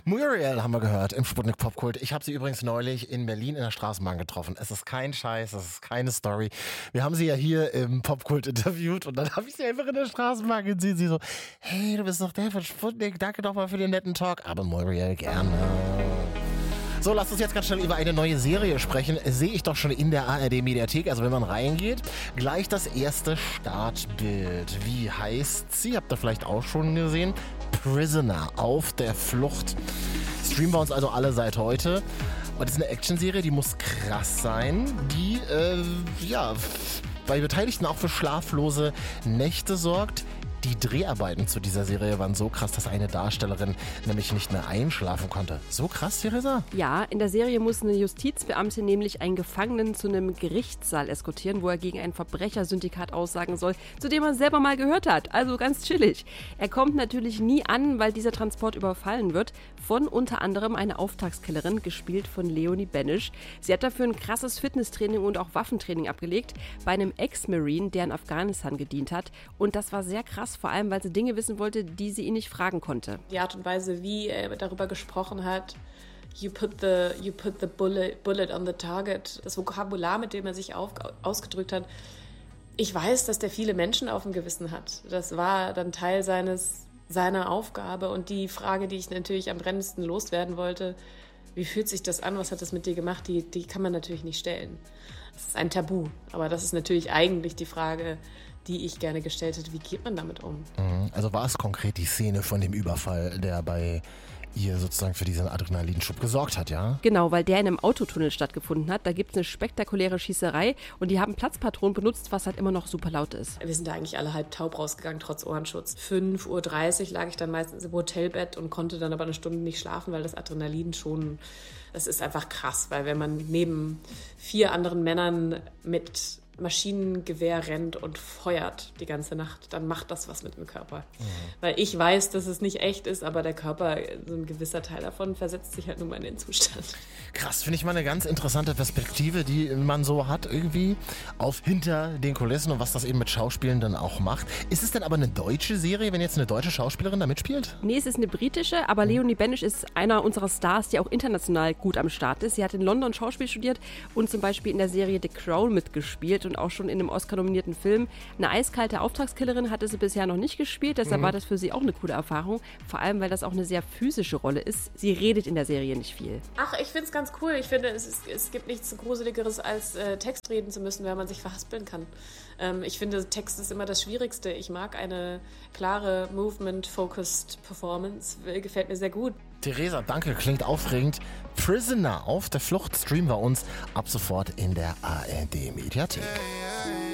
Muriel haben wir gehört im Sputnik Popkult. Ich habe sie übrigens neulich in Berlin in der Straßenbahn getroffen. Es ist kein Scheiß, es ist keine Story. Wir haben sie ja hier im Popkult interviewt und dann habe ich sie einfach in der Straßenbahn gesehen. Sie so, hey, du bist doch der von Sputnik, danke doch mal für den netten Talk. Aber Muriel, gerne. So, lasst uns jetzt ganz schnell über eine neue Serie sprechen. Sehe ich doch schon in der ARD-Mediathek. Also wenn man reingeht, gleich das erste Startbild. Wie heißt sie? Habt ihr vielleicht auch schon gesehen? Prisoner, auf der Flucht. Streamen wir uns also alle seit heute. Und das ist eine Actionserie, die muss krass sein. Die, bei Beteiligten auch für schlaflose Nächte sorgt. Die Dreharbeiten zu dieser Serie waren so krass, dass eine Darstellerin nämlich nicht mehr einschlafen konnte. So krass, Theresa? Ja, in der Serie muss eine Justizbeamtin nämlich einen Gefangenen zu einem Gerichtssaal eskortieren, wo er gegen ein Verbrechersyndikat aussagen soll, zu dem er selber mal gehört hat. Also ganz chillig. Er kommt natürlich nie an, weil dieser Transport überfallen wird von unter anderem einer Auftragskillerin, gespielt von Leonie Benisch. Sie hat dafür ein krasses Fitnesstraining und auch Waffentraining abgelegt bei einem Ex-Marine, der in Afghanistan gedient hat. Und das war sehr krass, vor allem, weil sie Dinge wissen wollte, die sie ihn nicht fragen konnte. Die Art und Weise, wie er darüber gesprochen hat, you put the bullet on the target, das Vokabular, mit dem er sich ausgedrückt hat. Ich weiß, dass der viele Menschen auf dem Gewissen hat. Das war dann Teil seiner Aufgabe. Und die Frage, die ich natürlich am brennendsten loswerden wollte, wie fühlt sich das an, was hat das mit dir gemacht, die kann man natürlich nicht stellen. Das ist ein Tabu. Aber das ist natürlich eigentlich die Frage, die ich gerne gestellt hätte. Wie geht man damit um? Also war es konkret die Szene von dem Überfall, der bei ihr sozusagen für diesen Adrenalinschub gesorgt hat, ja? Genau, weil der in einem Autotunnel stattgefunden hat. Da gibt es eine spektakuläre Schießerei und die haben Platzpatronen benutzt, was halt immer noch super laut ist. Wir sind da eigentlich alle halb taub rausgegangen, trotz Ohrenschutz. 5:30 Uhr lag ich dann meistens im Hotelbett und konnte dann aber eine Stunde nicht schlafen, weil das Adrenalin schon, das ist einfach krass, weil wenn man neben 4 anderen Männern mit Maschinengewehr rennt und feuert die ganze Nacht, dann macht das was mit dem Körper. Weil ich weiß, dass es nicht echt ist, aber der Körper, so ein gewisser Teil davon, versetzt sich halt nun mal in den Zustand. Krass, finde ich mal eine ganz interessante Perspektive, die man so hat irgendwie auf hinter den Kulissen und was das eben mit Schauspielen dann auch macht. Ist es denn aber eine deutsche Serie, wenn jetzt eine deutsche Schauspielerin da mitspielt? Nee, es ist eine britische, aber Leonie Benisch ist einer unserer Stars, die auch international gut am Start ist. Sie hat in London Schauspiel studiert und zum Beispiel in der Serie The Crown mitgespielt und auch schon in einem Oscar-nominierten Film. Eine eiskalte Auftragskillerin hatte sie bisher noch nicht gespielt, deshalb war das für sie auch eine coole Erfahrung. Vor allem, weil das auch eine sehr physische Rolle ist. Sie redet in der Serie nicht viel. Ach, ich finde es ganz cool. Ich finde, es gibt nichts Gruseligeres, als Text reden zu müssen, weil man sich verhaspeln kann. Ich finde, Text ist immer das Schwierigste. Ich mag eine klare, movement-focused Performance. Gefällt mir sehr gut. Theresa, danke, klingt aufregend. Prisoner, auf der Flucht streamen wir uns ab sofort in der ARD-Mediathek.